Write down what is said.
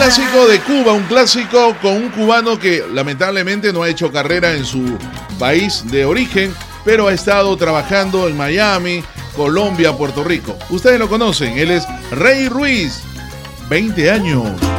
clásico de Cuba, un clásico con un cubano que lamentablemente no ha hecho carrera en su país de origen, pero ha estado trabajando en Miami, Colombia, Puerto Rico. Ustedes lo conocen, él es Rey Ruiz, 20 años.